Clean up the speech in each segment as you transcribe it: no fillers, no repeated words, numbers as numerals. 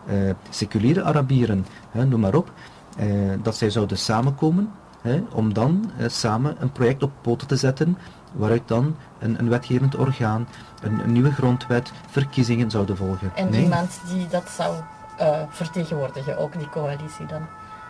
seculiere Arabieren, noem maar op, dat zij zouden samenkomen om dan samen een project op poten te zetten, waaruit dan een wetgevend orgaan, een nieuwe grondwet, verkiezingen zouden volgen. En iemand die dat zou vertegenwoordigen, ook die coalitie dan?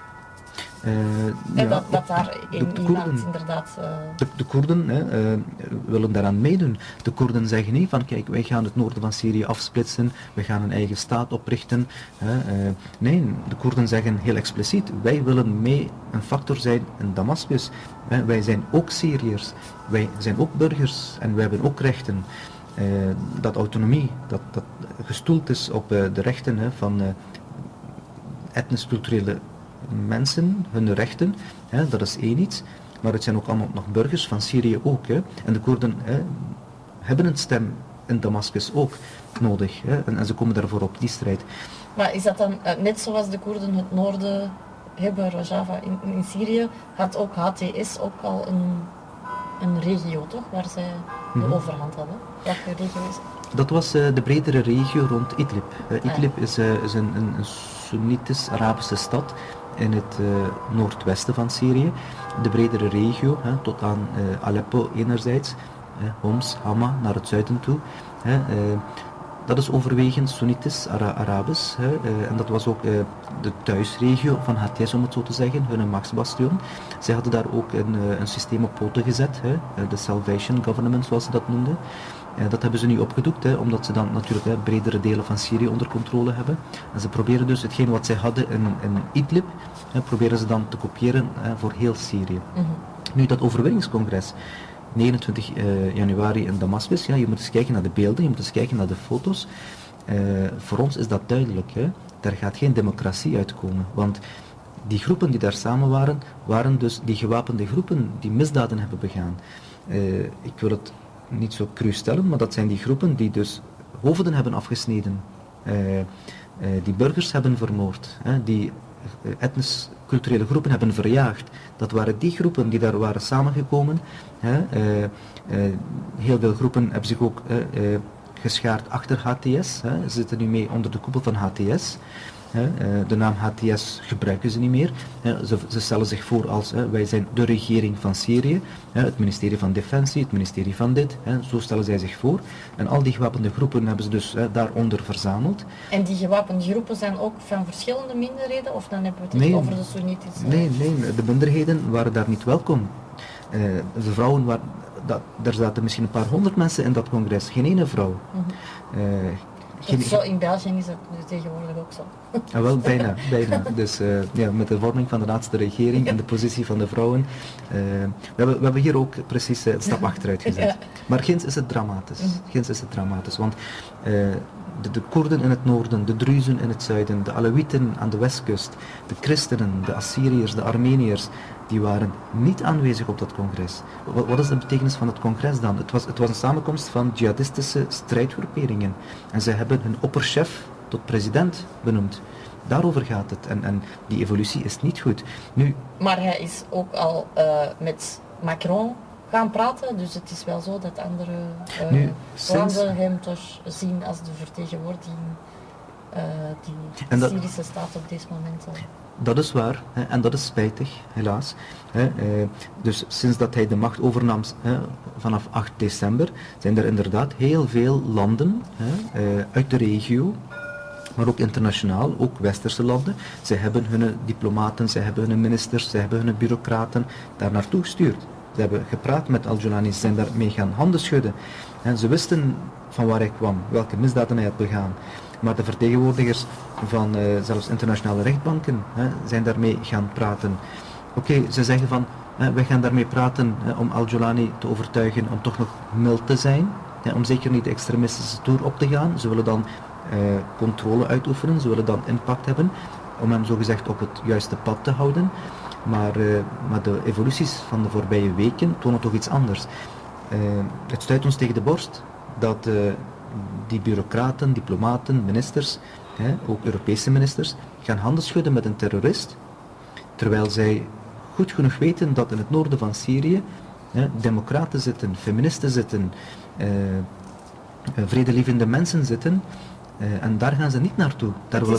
Dat daar iemand inderdaad... De Koerden willen daaraan meedoen. De Koerden zeggen niet van kijk, wij gaan het noorden van Syrië afsplitsen, we gaan een eigen staat oprichten. Nee, de Koerden zeggen heel expliciet, wij willen mee een factor zijn in Damascus. Wij zijn ook Syriërs, wij zijn ook burgers en wij hebben ook rechten. Dat autonomie, dat gestoeld is op de rechten van etnisch-culturele mensen, hun rechten, dat is één iets, maar het zijn ook allemaal nog burgers van Syrië ook. En de Koerden hebben een stem in Damascus ook nodig, en ze komen daarvoor op die strijd. Maar is dat dan, net zoals de Koerden het noorden hebben, Rojava in Syrië, had ook HTS ook al een regio, toch, waar zij de overhand hadden? Welke regio is het? Dat was de bredere regio rond Idlib. Idlib is een Soenitisch-Arabische stad in het noordwesten van Syrië. De bredere regio, tot aan Aleppo enerzijds, Homs, Hama naar het zuiden toe. Dat is overwegend Soenitisch-Arabisch. En dat was ook de thuisregio van HTS, om het zo te zeggen, hun machtsbastion. Zij hadden daar ook een systeem op poten gezet, de Salvation Government zoals ze dat noemden. Dat hebben ze nu opgedoekt, omdat ze dan natuurlijk bredere delen van Syrië onder controle hebben. En ze proberen dus hetgeen wat zij hadden in Idlib, proberen ze dan te kopiëren voor heel Syrië. Mm-hmm. Nu, dat overwinningscongres, 29 januari in Damascus, je moet eens kijken naar de beelden, je moet eens kijken naar de foto's. Voor ons is dat duidelijk, daar gaat geen democratie uitkomen, want die groepen die daar samen waren dus die gewapende groepen die misdaden hebben begaan. Ik wil het niet zo cru stellen, maar dat zijn die groepen die dus hoofden hebben afgesneden, die burgers hebben vermoord, die etnisch-culturele groepen hebben verjaagd. Dat waren die groepen die daar waren samengekomen. Heel veel groepen hebben zich ook geschaard achter HTS. Ze zitten nu mee onder de koepel van HTS. De naam HTS gebruiken ze niet meer. Ze stellen zich voor als wij zijn de regering van Syrië, het ministerie van Defensie, het ministerie van dit. Zo stellen zij zich voor. En al die gewapende groepen hebben ze dus daaronder verzameld. En die gewapende groepen zijn ook van verschillende minderheden? Of dan hebben we het over de Soenitische? Nee, de minderheden waren daar niet welkom. De vrouwen waren... Er zaten misschien een paar honderd mensen in dat congres, geen ene vrouw. Zo in België is het nu tegenwoordig ook zo. Wel, bijna. Dus met de vorming van de laatste regering en de positie van de vrouwen, we hebben hier ook precies een stap achteruit gezet. Ja. Maar ginds is het dramatisch. Want de Koerden in het noorden, de Druzen in het zuiden, de Alawieten aan de westkust, de christenen, de Assyriërs, de Armeniërs, die waren niet aanwezig op dat congres. Wat is de betekenis van het congres dan? Het was een samenkomst van jihadistische strijdgroeperingen. En zij hebben hun opperchef tot president benoemd. Daarover gaat het. En die evolutie is niet goed. Nu, maar hij is ook al met Macron gaan praten, dus het is wel zo dat andere landen hem toch zien als de vertegenwoordiging die de Syrische staat op deze moment. Dat is waar, en dat is spijtig, helaas. Dus sinds dat hij de macht overnam vanaf 8 december, zijn er inderdaad heel veel landen uit de regio, maar ook internationaal, ook westerse landen. Zij hebben hun diplomaten, zij hebben hun ministers, zij hebben hun bureaucraten daar naartoe gestuurd. Ze hebben gepraat met Al-Julani, ze zijn daarmee gaan handen schudden. En ze wisten van waar hij kwam, welke misdaden hij had begaan. Maar de vertegenwoordigers van zelfs internationale rechtbanken zijn daarmee gaan praten. Oké, ze zeggen van, wij gaan daarmee praten om Al-Julani te overtuigen om toch nog mild te zijn. Om zeker niet de extremistische toer op te gaan. Ze willen dan controle uitoefenen, ze willen dan impact hebben om hem zogezegd op het juiste pad te houden. Maar de evoluties van de voorbije weken tonen toch iets anders. Het stuit ons tegen de borst dat die bureaucraten, diplomaten, ministers, ook Europese ministers, gaan handen schudden met een terrorist, terwijl zij goed genoeg weten dat in het noorden van Syrië democraten zitten, feministen zitten, vredelievende mensen zitten, en daar gaan ze niet naartoe. Daar